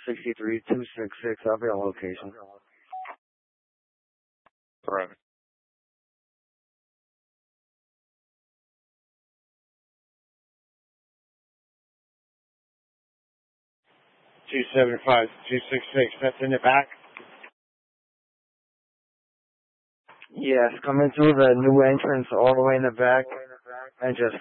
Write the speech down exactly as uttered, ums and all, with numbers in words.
sixty-three two sixty-six. I'll be on location. Right. two seventy-five, two sixty-six, that's in the back? Yes, coming through the new entrance all the way in the back and just